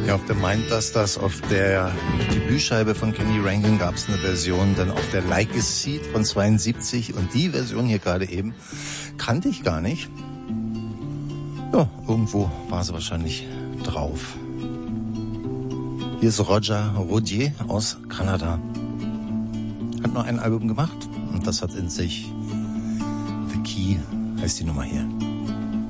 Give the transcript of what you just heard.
Ja, auf der Mindbusters, auf der Debütscheibe von Kenny Rankin gab es eine Version, dann auf der Like a Seed von 72 und die Version hier gerade eben kannte ich gar nicht. Ja, irgendwo war sie wahrscheinlich drauf. Hier ist Roger Rodier aus Kanada. Hat nur ein Album gemacht und das hat in sich The Key heißt die Nummer hier.